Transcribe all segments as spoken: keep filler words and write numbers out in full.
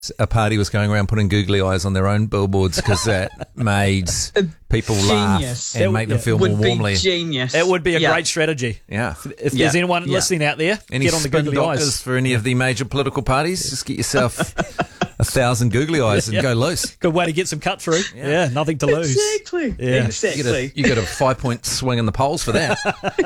a party was going around putting googly eyes on their own billboards because that made people Genius. laugh and That make them yeah. feel would more be warmly. genius. It would be a Yeah. great strategy. Yeah. If Yeah. there's anyone Yeah. listening out there, Any get on the spin googly doctors eyes. for any of the major political parties? Just get yourself a thousand googly eyes and Yeah. go loose. Good way to get some cut through. Yeah, Yeah. nothing to lose. Exactly. Yeah. You get, a, Exactly. you get a five point swing in the polls for that.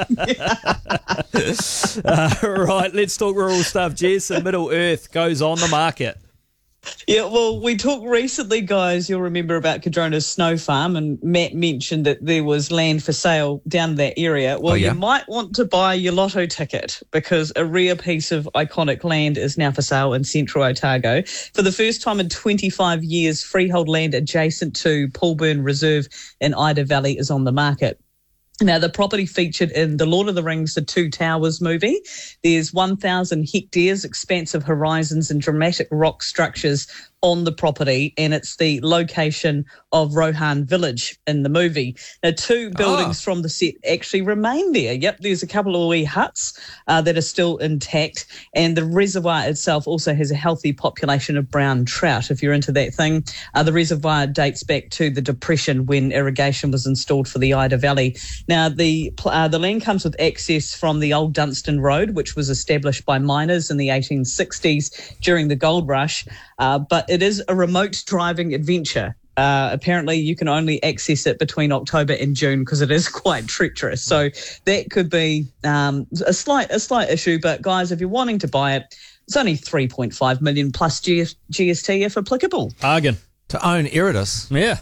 Uh, right, let's talk rural stuff. Jess, and Middle Earth goes on the market. Yeah, well, we talked recently, guys, you'll remember about Cadrona's Snow Farm, and Matt mentioned that there was land for sale down that area. Well, Oh, yeah? you might want to buy your lotto ticket because a rare piece of iconic land is now for sale in central Otago. For the first time in twenty-five years, freehold land adjacent to Paulburn Reserve in Ida Valley is on the market. Now, the property featured in the Lord of the Rings, The Two Towers movie. There's one thousand hectares, expansive horizons and dramatic rock structures on the property, and it's the location of Rohan Village in the movie. Now, two buildings Oh. from the set actually remain there. Yep, there's a couple of wee huts uh, that are still intact, and the reservoir itself also has a healthy population of brown trout, if you're into that thing. Uh, the reservoir dates back to the Depression when irrigation was installed for the Ida Valley. Now, the uh, the land comes with access from the old Dunstan Road, which was established by miners in the eighteen sixties during the gold rush, uh, but it is a remote driving adventure. Uh, apparently, you can only access it between October and June because it is quite treacherous. So that could be um, a slight a slight issue. But guys, if you're wanting to buy it, it's only three point five million plus G S T if applicable. Bargain. To own Eridas, Yeah.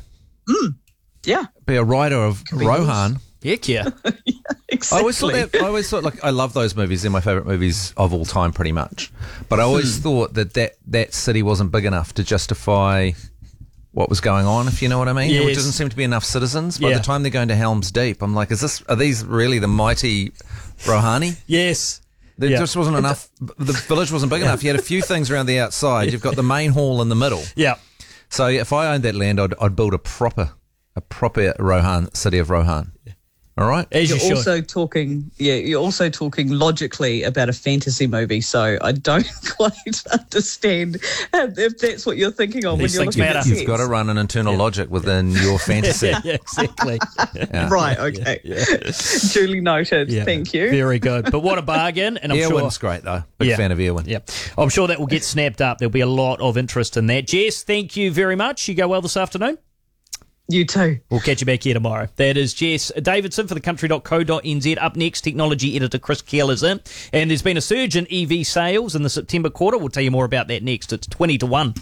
Yeah, be a writer of be Rohan. Heck yeah. exactly. I always thought that. I always thought like I love those movies. They're my favourite movies of all time, pretty much. But I always thought that, that that city wasn't big enough to justify what was going on. If you know what I mean, there Yes. doesn't seem to be enough citizens. By Yeah. the time they're going to Helm's Deep, I'm like, is this? Are these really the mighty Rohani? Yes. There Yeah. just wasn't enough. The village wasn't big enough. You had a few things around the outside. You've got the main hall in the middle. Yeah. So if I owned that land, I'd, I'd build a proper, a proper Rohan city of Rohan. All right. As you You're should. also talking, yeah, you're also talking logically about a fantasy movie. So I don't quite understand if that's what you're thinking of when These you're things looking at matter. the You've got to run an internal logic within your fantasy. yeah, yeah, exactly. Yeah. Right, okay. Duly noted. Yeah. Thank you. Very good. But what a bargain. And I'm sure. Earwin's great though. Big Yeah. fan of Earwin. Yeah. I'm sure that will get snapped up. There'll be a lot of interest in that. Jess, thank you very much. You go well this afternoon. You too. We'll catch you back here tomorrow. That is Jess Davidson for the country dot co dot n z. Up next, technology editor Chris Kell is in. And there's been a surge in E V sales in the September quarter. We'll tell you more about that next. It's twenty to one.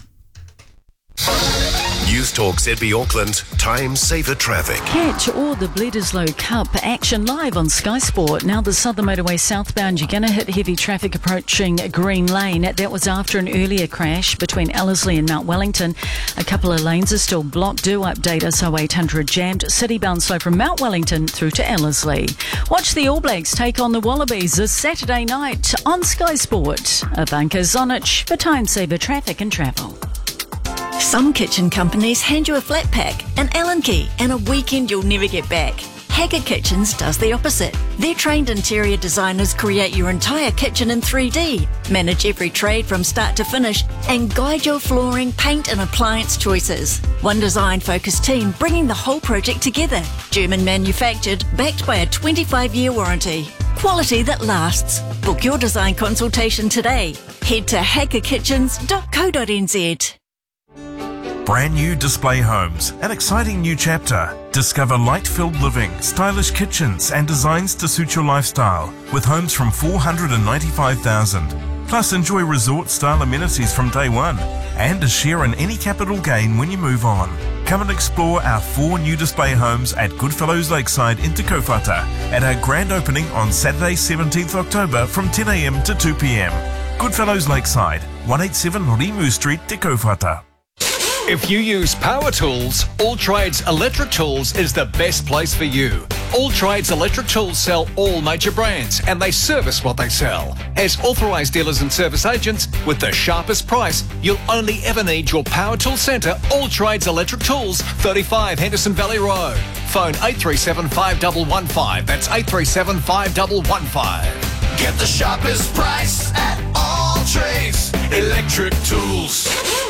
News Talk Z B Auckland, time saver traffic. Catch all the Bledisloe Cup action live on Sky Sport. Now the Southern Motorway southbound, you're going to hit heavy traffic approaching Green Lane. That was after an earlier crash between Ellerslie and Mount Wellington. A couple of lanes are still blocked. Do update us oh eight hundred jammed. City-bound slow from Mount Wellington through to Ellerslie. Watch the All Blacks take on the Wallabies this Saturday night on Sky Sport. Ivanka Zonic for time saver traffic and travel. Some kitchen companies hand you a flat pack, an Allen key, and a weekend you'll never get back. Haggard Kitchens does the opposite. Their trained interior designers create your entire kitchen in three D, manage every trade from start to finish, and guide your flooring, paint and appliance choices. One design-focused team bringing the whole project together. German manufactured, backed by a twenty-five year warranty. Quality that lasts. Book your design consultation today. Head to haggard kitchens dot co dot n z. Brand new Display Homes, an exciting new chapter. Discover light-filled living, stylish kitchens and designs to suit your lifestyle with homes from four hundred ninety-five thousand dollars. Plus enjoy resort-style amenities from day one and a share in any capital gain when you move on. Come and explore our four new display homes at Goodfellows Lakeside in Te Kaupata at our grand opening on Saturday seventeenth October from ten a m to two p m. Goodfellows Lakeside, one eighty-seven Rimu Street, Te Kaupata. If you use power tools, All Trades Electric Tools is the best place for you. All Trades Electric Tools sell all major brands and they service what they sell. As authorised dealers and service agents, with the sharpest price, you'll only ever need your power tool centre, All Trades Electric Tools, thirty-five Henderson Valley Road. Phone eight three seven five one one five. That's eight three seven five one one five. Get the sharpest price at All Trades Electric Tools.